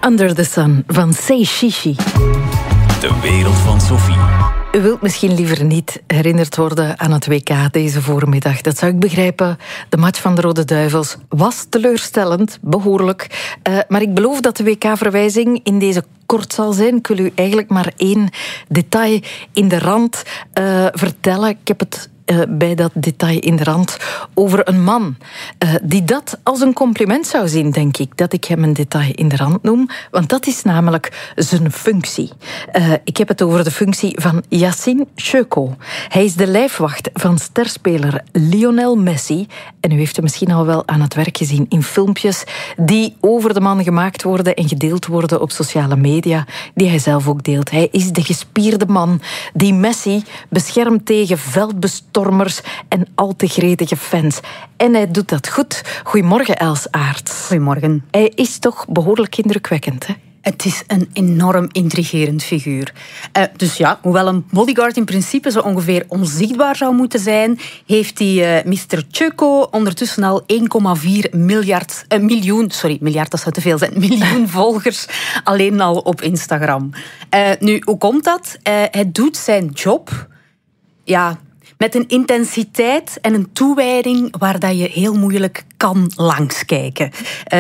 Under the Sun van Say Shishi. De wereld van Sophie. U wilt misschien liever niet herinnerd worden aan het WK deze voormiddag. Dat zou ik begrijpen. De match van de Rode Duivels was teleurstellend, behoorlijk. Maar ik beloof dat de WK-verwijzing in deze kort zal zijn. Ik wil u eigenlijk maar één detail in de rand vertellen. Ik heb het bij dat detail in de rand over een man die dat als een compliment zou zien, denk ik, dat ik hem een detail in de rand noem. Want dat is namelijk zijn functie. Ik heb het over de functie van Yacine Cheuco. Hij is de lijfwacht van sterspeler Lionel Messi. En u heeft hem misschien al wel aan het werk gezien in filmpjes die over de man gemaakt worden en gedeeld worden op sociale media, die hij zelf ook deelt. Hij is de gespierde man die Messi beschermt tegen veldbestormers en al te gretige fans. En hij doet dat goed. Goedemorgen, Els Aerts. Goedemorgen. Hij is toch behoorlijk indrukwekkend, hè? Het is een enorm intrigerend figuur. Dus ja, hoewel een bodyguard in principe zo ongeveer onzichtbaar zou moeten zijn, heeft die Mr. Cheuco ondertussen al 1,4 miljard, dat zou te veel zijn, miljoen volgers alleen al op Instagram. Nu, hoe komt dat? Hij doet zijn job, ja, met een intensiteit en een toewijding waar dat je heel moeilijk kan langskijken.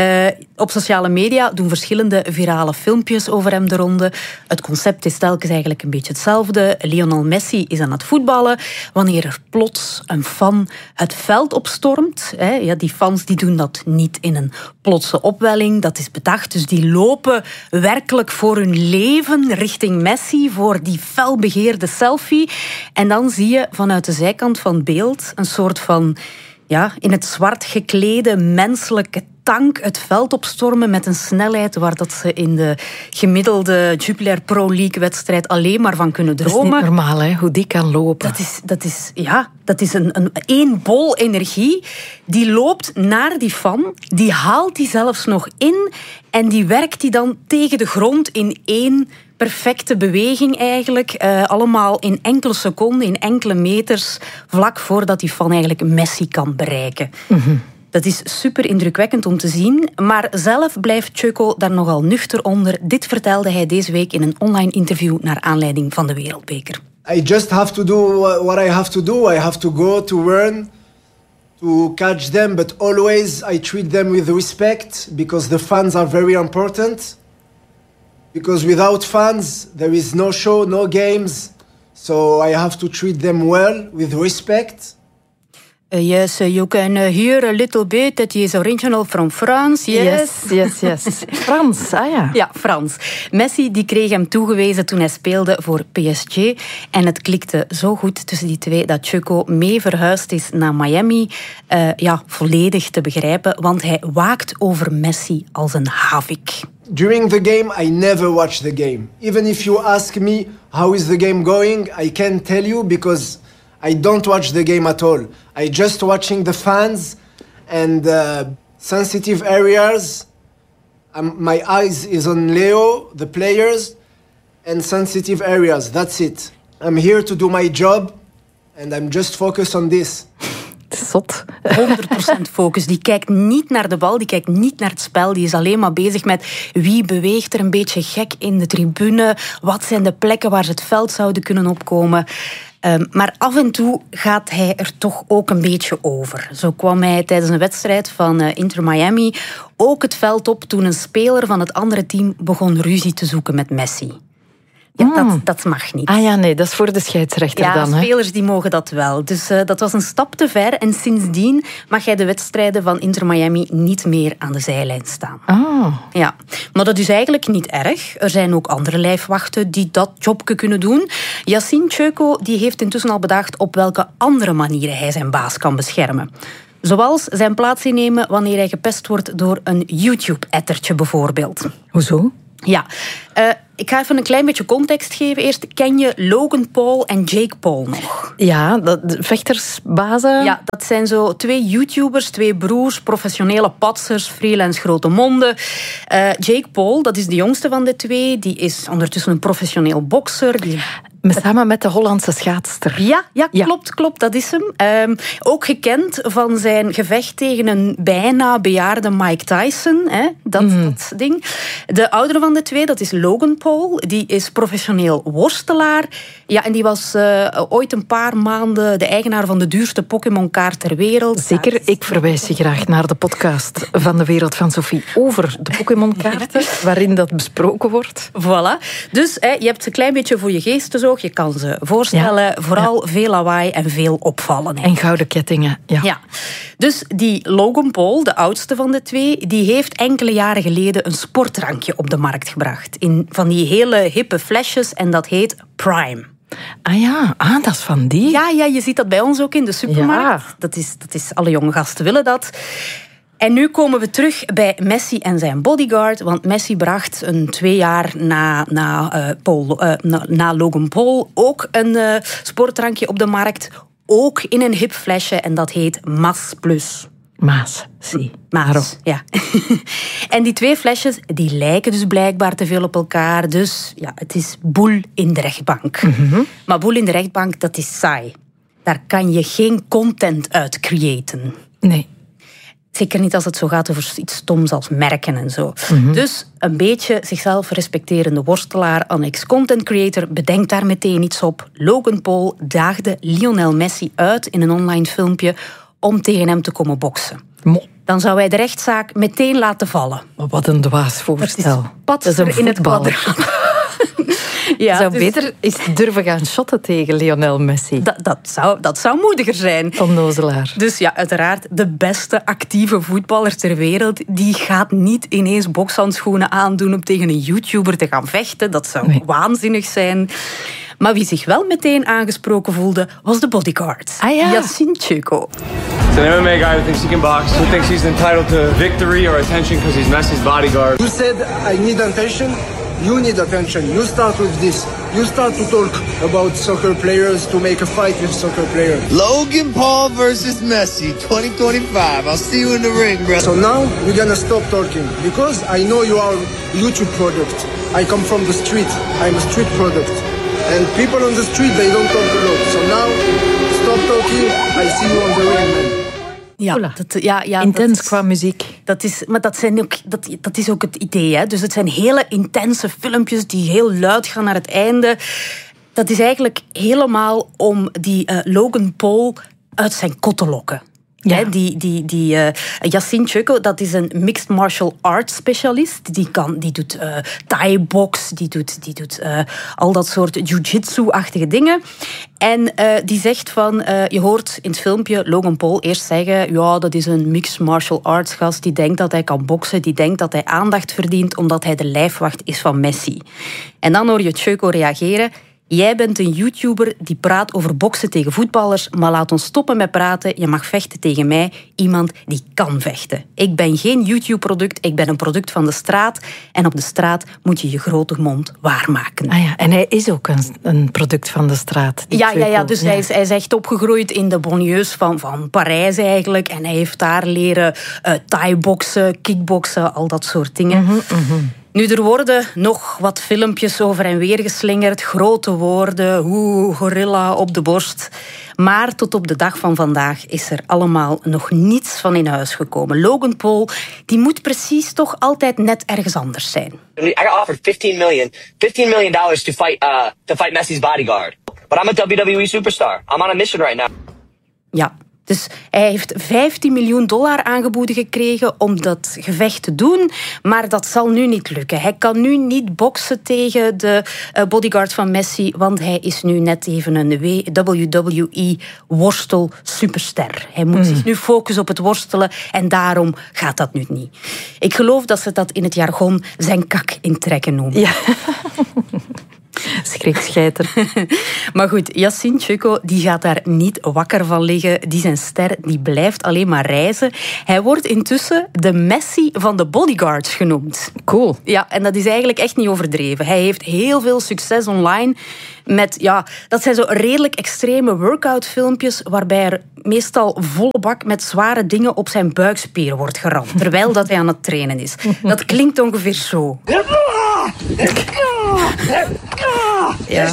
Op sociale media doen verschillende virale filmpjes over hem de ronde. Het concept is telkens eigenlijk een beetje hetzelfde. Lionel Messi is aan het voetballen. Wanneer er plots een fan het veld opstormt, die fans die doen dat niet in een plotse opwelling, dat is bedacht. Dus die lopen werkelijk voor hun leven richting Messi, voor die felbegeerde selfie. En dan zie je vanuit de zijkant van het beeld een soort van, ja, in het zwart geklede menselijke tank het veld opstormen met een snelheid waar dat ze in de gemiddelde Jupiler Pro League-wedstrijd alleen maar van kunnen dromen. Dat is niet normaal, hè, hoe die kan lopen. Dat is een bol energie. Die loopt naar die fan, die haalt die zelfs nog in en die werkt die dan tegen de grond in één perfecte beweging eigenlijk. Allemaal in enkele seconden, in enkele meters, vlak voordat die fan eigenlijk Messi kan bereiken. Mm-hmm. Dat is super indrukwekkend om te zien, maar zelf blijft Cheuco daar nogal nuchter onder. Dit vertelde hij deze week in een online interview naar aanleiding van de Wereldbeker. I just have to do what I have to do. I have to go to run, to catch them, but always I treat them with respect because the fans are very important. Because without fans, there is no show, no games. So I have to treat them well, with respect. Yes, you can hear a little bit that he is original from France. Yes. Frans, ja. Ja, Frans. Messi die kreeg hem toegewezen toen hij speelde voor PSG. En het klikte zo goed tussen die twee dat Cheuco mee verhuisd is naar Miami. Volledig te begrijpen, want hij waakt over Messi als een havik. During the game, I never watch the game. Even if you ask me how is the game going, I can't tell you because I don't watch the game at all. I just watching the fans and sensitive areas. My eyes is on Leo, the players, and sensitive areas. That's it. I'm here to do my job and I'm just focused on this. Zot. 100% focus. Die kijkt niet naar de bal, die kijkt niet naar het spel. Die is alleen maar bezig met wie beweegt er een beetje gek in de tribune. Wat zijn de plekken waar ze het veld zouden kunnen opkomen. Maar af en toe gaat hij er toch ook een beetje over. Zo kwam hij tijdens een wedstrijd van Inter Miami ook het veld op toen een speler van het andere team begon ruzie te zoeken met Messi. Ja, dat mag niet. Ah ja, nee, dat is voor de scheidsrechter dan. Ja, spelers die mogen dat wel. Dus dat was een stap te ver. En sindsdien mag hij de wedstrijden van Inter Miami niet meer aan de zijlijn staan. Oh. Ja, maar dat is eigenlijk niet erg. Er zijn ook andere lijfwachten die dat jobje kunnen doen. Yacine Cheuco die heeft intussen al bedacht op welke andere manieren hij zijn baas kan beschermen. Zoals zijn plaats innemen wanneer hij gepest wordt door een YouTube-ettertje bijvoorbeeld. Hoezo? Ja, ik ga even een klein beetje context geven. Eerst, ken je Logan Paul en Jake Paul nog? Ja, de vechtersbazen. Ja, dat zijn zo 2 YouTubers, 2 broers, professionele patsers, freelance grote monden. Jake Paul, dat is de jongste van de 2. Die is ondertussen een professioneel bokser. Samen met de Hollandse schaatster. Ja, klopt, dat is hem. Ook gekend van zijn gevecht tegen een bijna bejaarde Mike Tyson. Hè? Dat ding. De oudere van de twee, dat is Logan Paul. Die is professioneel worstelaar. Ja, en die was ooit een paar maanden de eigenaar van de duurste Pokémon-kaart ter wereld. Zeker, ik verwijs je graag naar de podcast van de Wereld van Sophie over de Pokémon-kaarten, waarin dat besproken wordt. Voilà. Dus je hebt een klein beetje voor je geestesoog. Je kan ze voorstellen. Vooral veel lawaai en veel opvallen. En gouden kettingen. Ja. Dus die Logan Paul, de oudste van de twee, die heeft enkele jaren geleden een sportdrankje op de markt gebracht. In van die hele hippe flesjes en dat heet Prime. Dat is van die. Ja, je ziet dat bij ons ook in de supermarkt. Ja. Dat is alle jonge gasten willen dat. En nu komen we terug bij Messi en zijn bodyguard. Want Messi bracht 2 jaar na Logan Paul ook een sportdrankje op de markt. Ook in een hip flesje en dat heet Mas Plus. Maas, ja. En die 2 flesjes, die lijken dus blijkbaar te veel op elkaar. Dus ja, het is boel in de rechtbank. Mm-hmm. Maar boel in de rechtbank, dat is saai. Daar kan je geen content uit creëren. Nee. Zeker niet als het zo gaat over iets stoms als merken en zo. Mm-hmm. Dus een beetje zichzelf respecterende worstelaar, annex content creator, bedenkt daar meteen iets op. Logan Paul daagde Lionel Messi uit in een online filmpje om tegen hem te komen boksen. Dan zou hij de rechtszaak meteen laten vallen. Maar wat een dwaas voorstel. Dat is een in het kwadraat. Ja, zou beter eens durven gaan shotten tegen Lionel Messi. Dat zou moediger zijn. Onnozelaar. Dus ja, uiteraard, de beste actieve voetballer ter wereld, die gaat niet ineens bokshandschoenen aandoen om tegen een YouTuber te gaan vechten. Dat zou waanzinnig zijn. Maar wie zich wel meteen aangesproken voelde, was de bodyguard. Yassine Cheko. It's an MMA guy who thinks he can box, who thinks he's entitled to victory or attention because he's Messi's bodyguard. You said I need attention. You need attention. You start with this. You start to talk about soccer players to make a fight with soccer players. Logan Paul versus Messi, 2025. I'll see you in the ring, bro. So now we're gonna stop talking because I know you are YouTube product. I come from the street. I'm a street product. And people on the street, they don't talk a lot. So now, stop talking. I see you on the ring, man. Ja, intens qua muziek. Maar dat is ook het idee. Hè? Dus het zijn hele intense filmpjes die heel luid gaan naar het einde. Dat is eigenlijk helemaal om die Logan Paul uit zijn kot te lokken. Ja. Yassine Cheko, dat is een mixed martial arts specialist. Die doet Thai-box, die doet al dat soort jiu-jitsu-achtige dingen. En die zegt van, je hoort in het filmpje Logan Paul eerst zeggen, ja, dat is een mixed martial arts gast, die denkt dat hij kan boksen, die denkt dat hij aandacht verdient omdat hij de lijfwacht is van Messi. En dan hoor je Cheko reageren. Jij bent een YouTuber die praat over boksen tegen voetballers, maar laat ons stoppen met praten. Je mag vechten tegen mij, iemand die kan vechten. Ik ben geen YouTube-product, ik ben een product van de straat. En op de straat moet je je grote mond waarmaken. En hij is ook een product van de straat. Dus hij is echt opgegroeid in de banlieues van Parijs eigenlijk. En hij heeft daar leren Thai-boksen, kickboksen, al dat soort dingen. Mm-hmm. Nu, er worden nog wat filmpjes over en weer geslingerd. Grote woorden, gorilla op de borst. Maar tot op de dag van vandaag is er allemaal nog niets van in huis gekomen. Logan Paul, die moet precies toch altijd net ergens anders zijn. I got offered $15 million to fight Messi's bodyguard. But I'm a WWE superstar. I'm on a mission right now. Ja. Dus hij heeft $15 miljoen aangeboden gekregen om dat gevecht te doen. Maar dat zal nu niet lukken. Hij kan nu niet boksen tegen de bodyguard van Messi. Want hij is nu net even een WWE-worstel-superster. Hij moet zich nu focussen op het worstelen. En daarom gaat dat nu niet. Ik geloof dat ze dat in het jargon zijn kak intrekken noemen. Ja. Schrikscheiter. Maar goed, Yassine Cheko die gaat daar niet wakker van liggen. Die zijn ster, die blijft alleen maar reizen. Hij wordt intussen de Messi van de bodyguards genoemd. Cool. Ja, en dat is eigenlijk echt niet overdreven. Hij heeft heel veel succes online met, dat zijn zo redelijk extreme workout-filmpjes waarbij er meestal volle bak met zware dingen op zijn buikspieren wordt geramd, terwijl dat hij aan het trainen is. Dat klinkt ongeveer zo. Ja.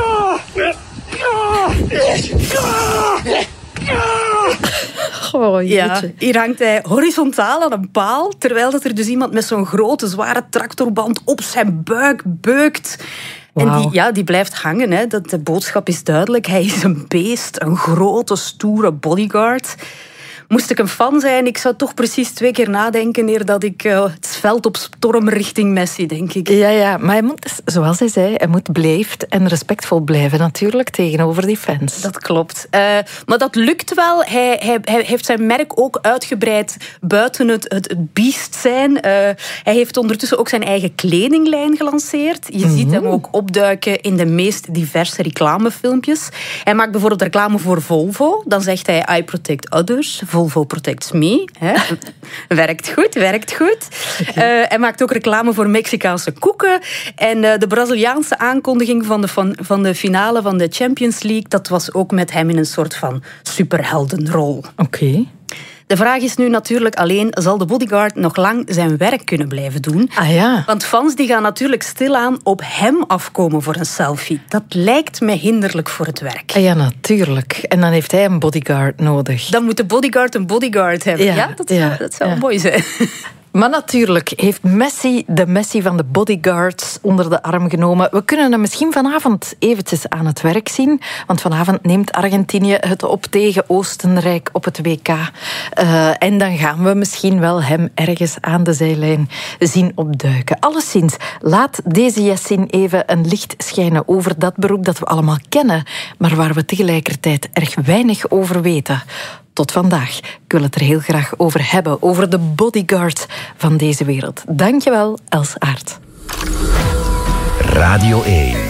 Oh, Ja, hier hangt hij horizontaal aan een paal, terwijl dat er dus iemand met zo'n grote, zware tractorband op zijn buik beukt. Wauw. En die blijft hangen. Hè. De boodschap is duidelijk. Hij is een beest, een grote, stoere bodyguard. Moest ik een fan zijn, ik zou toch precies 2 keer nadenken eer dat ik het veld op storm richting Messi, denk ik. Ja, maar hij moet, zoals hij zei, hij moet beleefd en respectvol blijven natuurlijk tegenover die fans. Dat klopt. Maar dat lukt wel. Hij heeft zijn merk ook uitgebreid buiten het beest zijn. Hij heeft ondertussen ook zijn eigen kledinglijn gelanceerd. Je ziet hem ook opduiken in de meest diverse reclamefilmpjes. Hij maakt bijvoorbeeld reclame voor Volvo. Dan zegt hij, I protect others. Volvo protects me. Werkt goed. Hij maakt ook reclame voor Mexicaanse koeken. En de Braziliaanse aankondiging van de finale van de Champions League, dat was ook met hem in een soort van superheldenrol. Oké. De vraag is nu natuurlijk alleen, zal de bodyguard nog lang zijn werk kunnen blijven doen? Ah ja. Want fans die gaan natuurlijk stilaan op hem afkomen voor een selfie. Dat lijkt mij hinderlijk voor het werk. Ah ja, natuurlijk. En dan heeft hij een bodyguard nodig. Dan moet de bodyguard een bodyguard hebben. Ja, Dat zou mooi zijn. Maar natuurlijk heeft Messi de Messi van de bodyguards onder de arm genomen. We kunnen hem misschien vanavond eventjes aan het werk zien. Want vanavond neemt Argentinië het op tegen Oostenrijk op het WK. En dan gaan we misschien wel hem ergens aan de zijlijn zien opduiken. Alleszins, laat deze Yassine even een licht schijnen over dat beroep dat we allemaal kennen, maar waar we tegelijkertijd erg weinig over weten. Tot vandaag. Ik wil het er heel graag over hebben, over de bodyguards van deze wereld. Dankjewel, Els Aert. Radio 1.